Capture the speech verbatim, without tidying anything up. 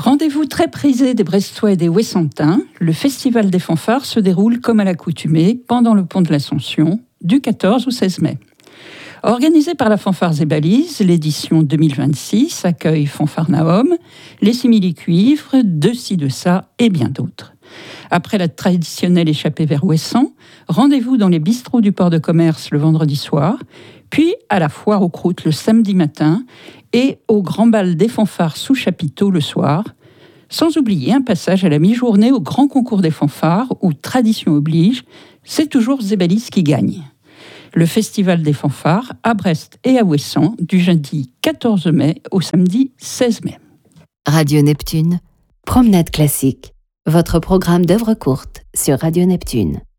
Rendez-vous très prisé des Brestois et des Ouessantins, le Festival des fanfares se déroule comme à l'accoutumée pendant le pont de l'Ascension, du quatorze au seize mai. Organisé par la Fanfares et Balises, l'édition deux mille vingt-six accueille Fanfarnaum, les simili-cuivres, De ci, de ça et bien d'autres. Après la traditionnelle échappée vers Ouessant, rendez-vous dans les bistrots du port de commerce le vendredi soir, puis à la foire aux croûtes le samedi matin et au grand bal des fanfares sous chapiteau le soir, sans oublier un passage à la mi-journée au grand concours des fanfares où, tradition oblige, c'est toujours Zébalis qui gagne. Le Festival des fanfares à Brest et à Ouessant du jeudi quatorze mai au samedi seize mai. Radio Neptune, Promenade classique, votre programme d'œuvres courtes sur Radio Neptune.